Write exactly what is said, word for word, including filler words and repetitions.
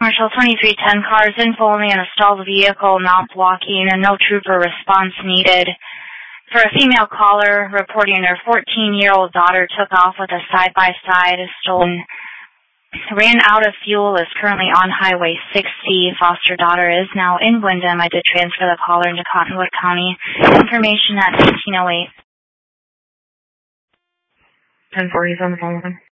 Marshall twenty-three ten, cars in fully in a stalled vehicle, not blocking, and no trooper response needed. For a female caller reporting her fourteen-year-old daughter took off with a side-by-side, stolen, ran out of fuel, is currently on Highway sixty. Foster daughter is now in Wyndham. I did transfer the caller into Cottonwood County. Information at fifteen oh eight. ten forty is on the phone.